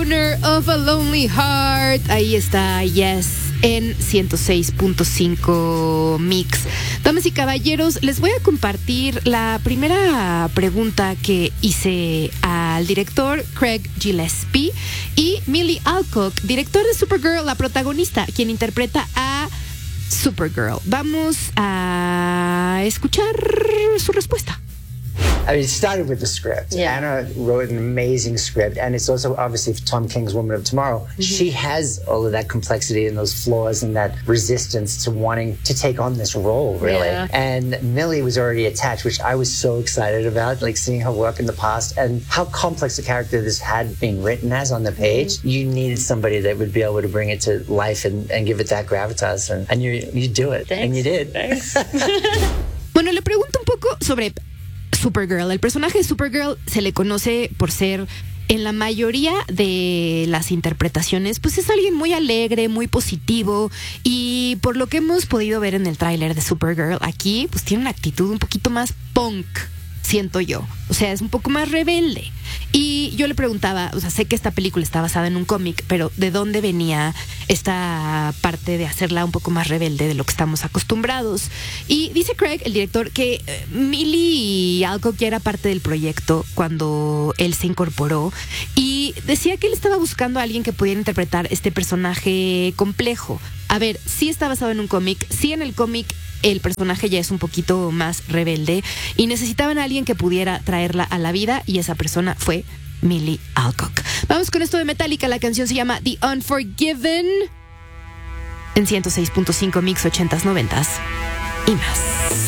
Owner of a Lonely Heart. Ahí está, Yes, en 106.5 Mix. Damas y caballeros, les voy a compartir la primera pregunta que hice al director Craig Gillespie y Millie Alcock, director de Supergirl, la protagonista, quien interpreta a Supergirl. Vamos a escuchar su respuesta. I mean, it started with the script. Yeah. Anna wrote an amazing script, and it's also obviously Tom King's Woman of Tomorrow. Mm-hmm. She has all of that complexity and those flaws and that resistance to wanting to take on this role, really. Yeah. And Millie was already attached, which I was so excited about, like seeing her work in the past and how complex a character this had been written as on the page. Mm-hmm. You needed somebody that would be able to bring it to life and give it that gravitas, and you do it. Thanks. And you did. Thanks. Bueno, le pregunto un poco sobre Supergirl. El personaje de Supergirl se le conoce por ser, en la mayoría de las interpretaciones, pues es alguien muy alegre, muy positivo, y por lo que hemos podido ver en el tráiler de Supergirl, aquí pues tiene una actitud un poquito más punk, siento yo. O sea, es un poco más rebelde. Y yo le preguntaba, o sea, sé que esta película está basada en un cómic, pero ¿de dónde venía esta parte de hacerla un poco más rebelde de lo que estamos acostumbrados? Y dice Craig, el director, que Millie Alcock ya era parte del proyecto cuando él se incorporó, y decía que él estaba buscando a alguien que pudiera interpretar este personaje complejo. A ver, sí está basado en un cómic, sí en el cómic el personaje ya es un poquito más rebelde y necesitaban a alguien que pudiera traerla a la vida, y esa persona fue Millie Alcock. Vamos con esto de Metallica, la canción se llama The Unforgiven, en 106.5 Mix 80s, 90s y más.